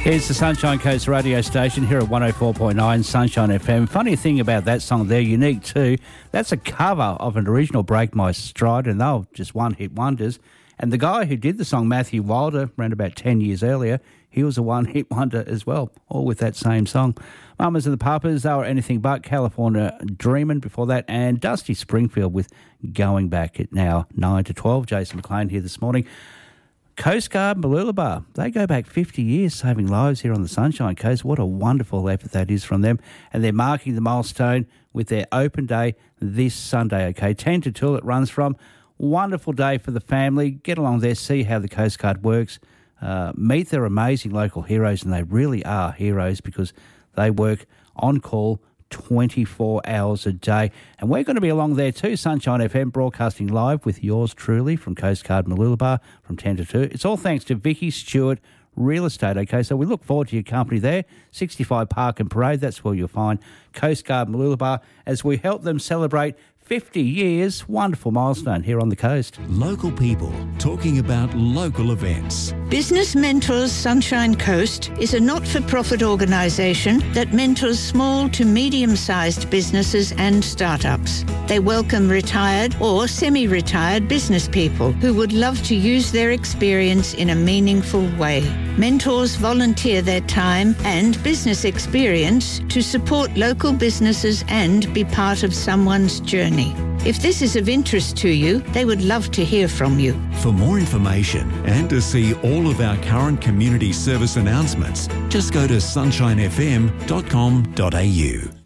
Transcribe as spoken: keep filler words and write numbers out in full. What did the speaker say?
It's the Sunshine Coast radio station here at one oh four point nine Sunshine F M. Funny thing about that song there, unique too, that's a cover of an original Break My Stride, and they were just one-hit wonders. And the guy who did the song, Matthew Wilder, around about ten years earlier, he was a one-hit wonder as well, all with that same song. Mamas and the Papas, they were Anything But, California Dreamin' before that, and Dusty Springfield with Going Back at now nine to twelve. Jason McLean here this morning. Coast Guard Mooloolaba, they go back fifty years saving lives here on the Sunshine Coast. What a wonderful effort that is from them. And they're marking the milestone with their open day this Sunday, okay? ten to two it runs from. Wonderful day for the family. Get along there, see how the Coast Guard works. Uh, meet their amazing local heroes, and they really are heroes because they work on call twenty-four hours a day. And we're going to be along there too, Sunshine F M, broadcasting live with yours truly from Coast Guard Mooloolaba from ten to two. It's all thanks to Vicky Stewart Real Estate, okay? So we look forward to your company there. sixty-five Park and Parade, that's where you'll find Coast Guard Mooloolaba as we help them celebrate fifty years. Wonderful milestone here on the coast. Local people talking about local events. Business Mentors Sunshine Coast is a not-for-profit organisation that mentors small to medium-sized businesses and startups. They welcome retired or semi-retired business people who would love to use their experience in a meaningful way. Mentors volunteer their time and business experience to support local businesses and be part of someone's journey. If this is of interest to you, they would love to hear from you. For more information and to see all of our current community service announcements, just go to sunshine f m dot com dot a u.